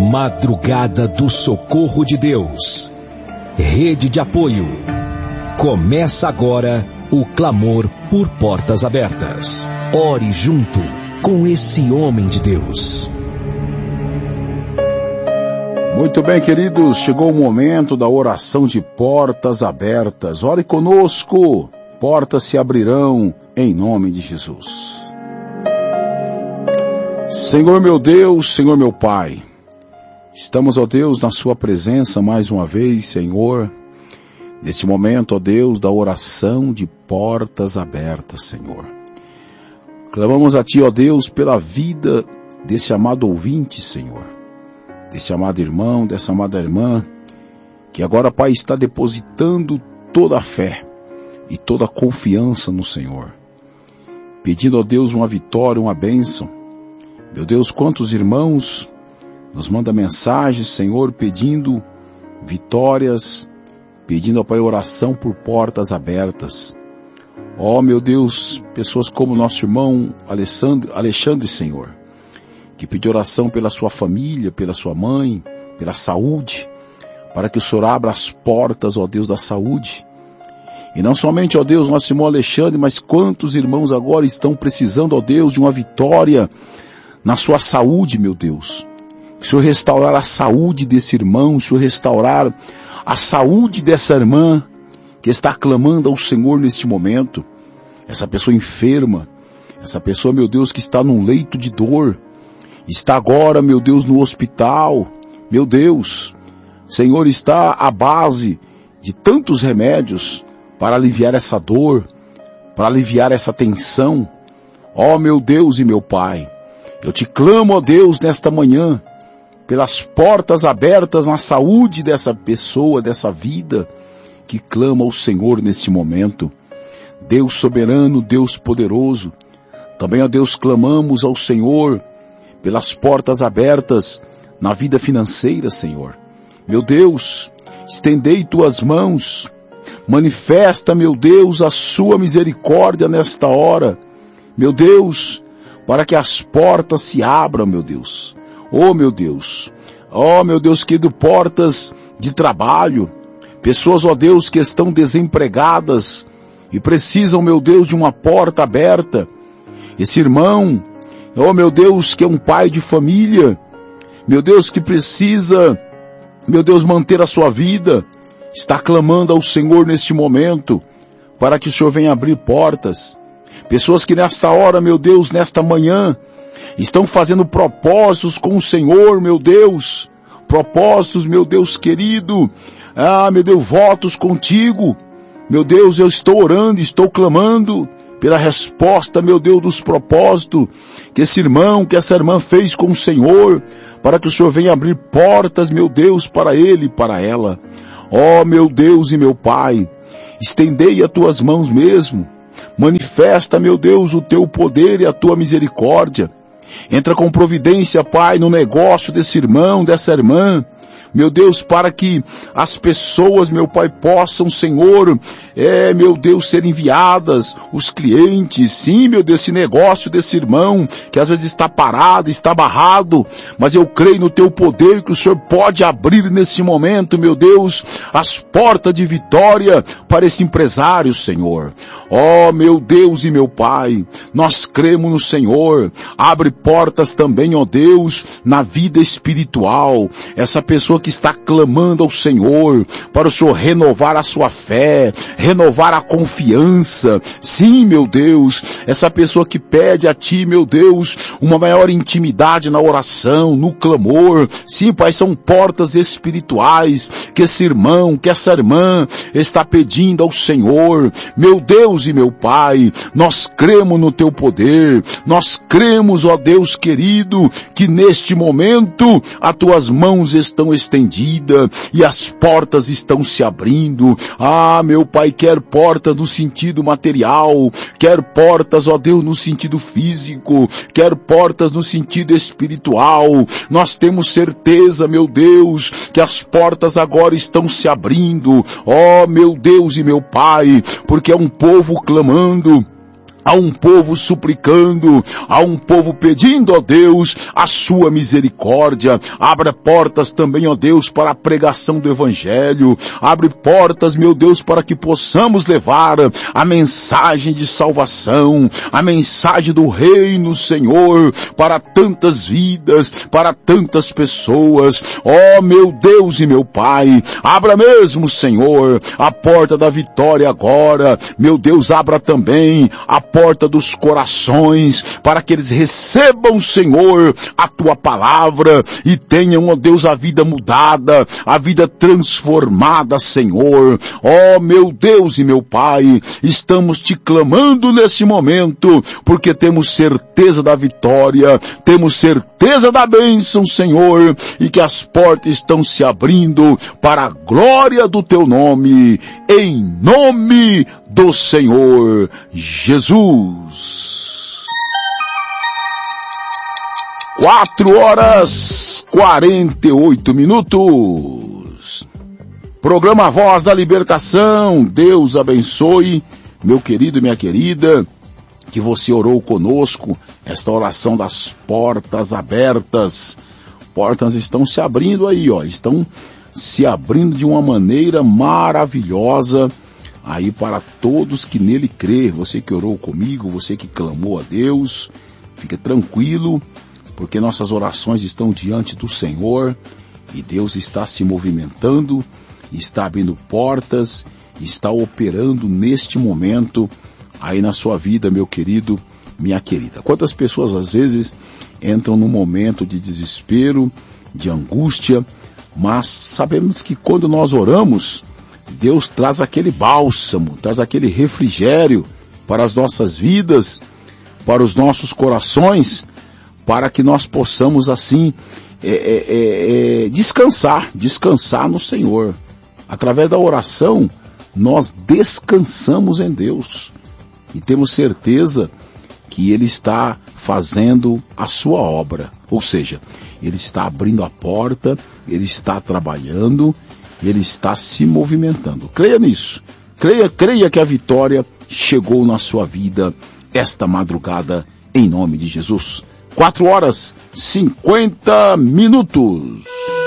Madrugada do Socorro de Deus. Rede de apoio. Começa agora o clamor por portas abertas. Ore junto com esse homem de Deus. Muito bem, queridos, chegou o momento da oração de portas abertas. Ore conosco, portas se abrirão em nome de Jesus. Senhor meu Deus, Senhor meu Pai, estamos, ó Deus, na sua presença mais uma vez, Senhor, nesse momento, ó Deus, da oração de portas abertas, Senhor. Clamamos a Ti, ó Deus, pela vida desse amado ouvinte, Senhor, desse amado irmão, dessa amada irmã, que agora, Pai, está depositando toda a fé e toda a confiança no Senhor, pedindo, ó Deus, uma vitória, uma bênção. Meu Deus, quantos irmãos nos mandam mensagens, Senhor, pedindo vitórias, pedindo, ó Pai, oração por portas abertas. Ó, meu Deus, pessoas como nosso irmão Alexandre, Senhor, que pediu oração pela sua família, pela sua mãe, pela saúde, para que o Senhor abra as portas, ó Deus, da saúde. E não somente, ó Deus, nosso irmão Alexandre, mas quantos irmãos agora estão precisando, ó Deus, de uma vitória na sua saúde, meu Deus. Que o Senhor restaurar a saúde desse irmão, o Senhor restaurar a saúde dessa irmã que está clamando ao Senhor neste momento. Essa pessoa enferma, essa pessoa, meu Deus, que está num leito de dor, está agora, meu Deus, no hospital, meu Deus, Senhor, está à base de tantos remédios para aliviar essa dor, para aliviar essa tensão. Ó, meu Deus e meu Pai, eu te clamo, ó Deus, nesta manhã, pelas portas abertas na saúde dessa pessoa, dessa vida, que clama ao Senhor neste momento. Deus soberano, Deus poderoso, também, ó Deus, clamamos ao Senhor pelas portas abertas na vida financeira, Senhor. Meu Deus, estendei tuas mãos, manifesta, meu Deus, a sua misericórdia nesta hora, meu Deus, para que as portas se abram, meu Deus. Oh, meu Deus. Oh, meu Deus querido, portas de trabalho. Pessoas, ó Deus, que estão desempregadas e precisam, meu Deus, de uma porta aberta. Esse irmão, oh, meu Deus, que é um pai de família, meu Deus, que precisa, meu Deus, manter a sua vida, está clamando ao Senhor neste momento, para que o Senhor venha abrir portas. Pessoas que nesta hora, meu Deus, nesta manhã, estão fazendo propósitos com o Senhor, meu Deus. Propósitos, meu Deus querido. Ah, meu Deus, votos contigo. Meu Deus, eu estou orando, estou clamando pela resposta, meu Deus, dos propósitos que esse irmão, que essa irmã fez com o Senhor, para que o Senhor venha abrir portas, meu Deus, para ele e para ela. Ó, meu Deus e meu Pai, estendei as tuas mãos mesmo. Manifesta, meu Deus, o teu poder e a tua misericórdia. Entra com providência, Pai, no negócio desse irmão, dessa irmã. Meu Deus, para que as pessoas, meu Pai, possam, Senhor, meu Deus, ser enviadas, os clientes, sim, meu Deus, esse negócio desse irmão, que às vezes está parado, está barrado, mas eu creio no Teu poder, que o Senhor pode abrir nesse momento, meu Deus, as portas de vitória para esse empresário, Senhor. Ó, meu Deus e meu Pai, nós cremos no Senhor, abre portas também, ó Deus, na vida espiritual, essa pessoa que está clamando ao Senhor, para o Senhor renovar a sua fé, renovar a confiança. Sim, meu Deus, essa pessoa que pede a Ti, meu Deus, uma maior intimidade na oração, no clamor. Sim, Pai, são portas espirituais que esse irmão, que essa irmã está pedindo ao Senhor. Meu Deus e meu Pai, nós cremos no Teu poder, nós cremos, ó Deus querido, que neste momento as Tuas mãos estão estendidas e as portas estão se abrindo. Ah, meu Pai, quer portas no sentido material, quer portas, ó Deus, no sentido físico, quer portas no sentido espiritual. Nós temos certeza, meu Deus, que as portas agora estão se abrindo. Ó, meu Deus e meu Pai, porque é um povo clamando, Há um povo suplicando, há um povo pedindo, ó Deus, a sua misericórdia. Abra portas também, ó Deus, para a pregação do Evangelho. Abre portas, meu Deus, para que possamos levar a mensagem de salvação, a mensagem do reino, Senhor, para tantas vidas, para tantas pessoas. Ó meu Deus e meu Pai, abra mesmo, Senhor, a porta da vitória agora. Meu Deus, abra também a porta dos corações, para que eles recebam, Senhor, a tua palavra e tenham, ó Deus, a vida mudada, a vida transformada, Senhor. Ó meu Deus e meu Pai, estamos te clamando nesse momento, porque temos certeza da vitória, temos certeza da bênção, Senhor, e que as portas estão se abrindo para a glória do teu nome, em nome do Senhor Jesus. 4:48. Programa Voz da Libertação. Deus abençoe, meu querido e minha querida, que você orou conosco, esta oração das portas abertas. Portas estão se abrindo aí, ó, estão se abrindo de uma maneira maravilhosa aí para todos que nele crê. Você que orou comigo, você que clamou a Deus, fica tranquilo, porque nossas orações estão diante do Senhor e Deus está se movimentando, está abrindo portas, está operando neste momento aí na sua vida, meu querido, minha querida. Quantas pessoas às vezes entram num momento de desespero, de angústia, mas sabemos que quando nós oramos, Deus traz aquele bálsamo, traz aquele refrigério para as nossas vidas, para os nossos corações, para que nós possamos assim descansar no Senhor. Através da oração, nós descansamos em Deus e temos certeza que Ele está fazendo a sua obra, ou seja, Ele está abrindo a porta, Ele está trabalhando, Ele está se movimentando. Creia nisso. Creia que a vitória chegou na sua vida esta madrugada, em nome de Jesus. 4:50.